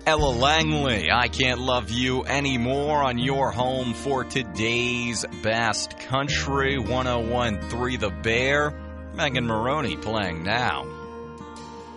Ella Langley, I Can't Love You Anymore on your home for today's best country, 101.3 The Bear. Megan Maroney playing now.